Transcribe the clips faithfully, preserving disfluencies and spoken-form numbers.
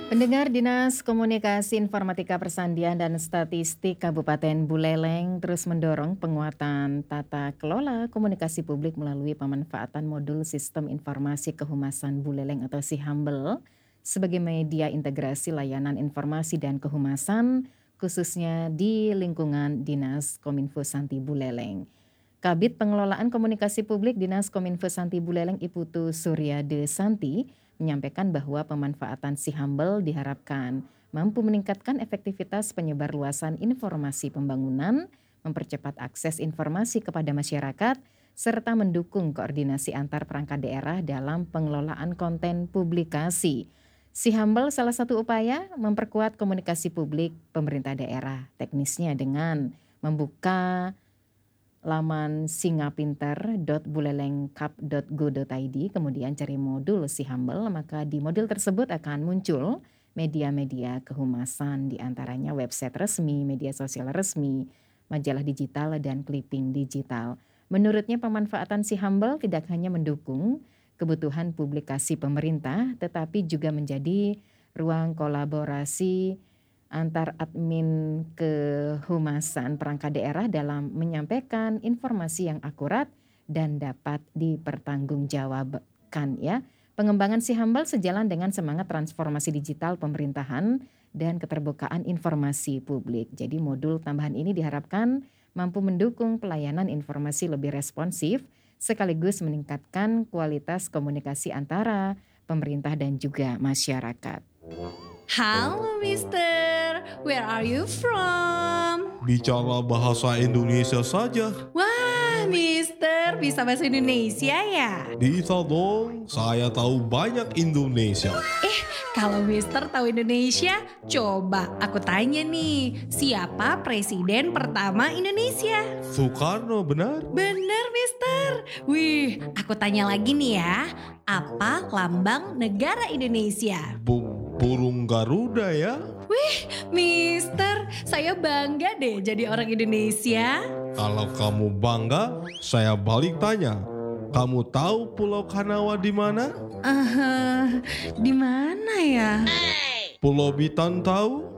Pendengar Dinas Komunikasi Informatika Persandian dan Statistik Kabupaten Buleleng terus mendorong penguatan tata kelola komunikasi publik melalui pemanfaatan modul Sistem Informasi Kehumasan Buleleng atau SIHAMBEL sebagai media integrasi layanan informasi dan kehumasan khususnya di lingkungan Dinas Kominfo Santi Buleleng. Kabid Pengelolaan Komunikasi Publik Dinas Kominfo Santi Buleleng Iputu Suryade Santi menyampaikan bahwa pemanfaatan SIHAMBEL diharapkan mampu meningkatkan efektivitas penyebarluasan informasi pembangunan, mempercepat akses informasi kepada masyarakat, serta mendukung koordinasi antar perangkat daerah dalam pengelolaan konten publikasi. SIHAMBEL salah satu upaya memperkuat komunikasi publik pemerintah daerah, teknisnya dengan membuka laman singapinter dot bulelengkap dot go dot i d, kemudian cari modul SIHAMBEL, maka di modul tersebut akan muncul media-media kehumasan, diantaranya website resmi, media sosial resmi, majalah digital, dan clipping digital. Menurutnya pemanfaatan SIHAMBEL tidak hanya mendukung kebutuhan publikasi pemerintah, tetapi juga menjadi ruang kolaborasi antar admin kehumasan perangkat daerah dalam menyampaikan informasi yang akurat dan dapat dipertanggungjawabkan ya. Pengembangan SIHAMBEL sejalan dengan semangat transformasi digital pemerintahan dan keterbukaan informasi publik. Jadi modul tambahan ini diharapkan mampu mendukung pelayanan informasi lebih responsif sekaligus meningkatkan kualitas komunikasi antara pemerintah dan juga masyarakat. Halo Mister, where are you from? Bicara bahasa Indonesia saja. Wah Mister, bisa bahasa Indonesia ya? Bisa dong, saya tahu banyak Indonesia. Eh, kalau Mister tahu Indonesia, coba aku tanya nih, siapa presiden pertama Indonesia? Soekarno, benar? Bener Mister. Wih, aku tanya lagi nih ya, apa lambang negara Indonesia? Bu burung Garuda ya? Wih, Mister, saya bangga deh jadi orang Indonesia. Kalau kamu bangga, saya balik tanya. Kamu tahu Pulau Kanawa di mana? Uh, di mana ya? Pulau Bitan tahu?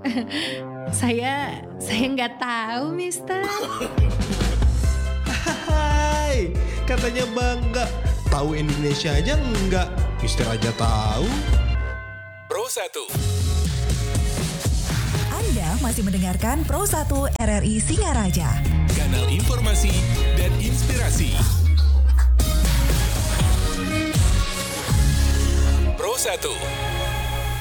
saya, saya nggak tahu, Mister. Hai, katanya bangga. Tahu Indonesia aja enggak? Mister aja tahu. Pro satu. Anda masih mendengarkan Pro satu R R I Singaraja. Kanal informasi dan inspirasi. Pro satu.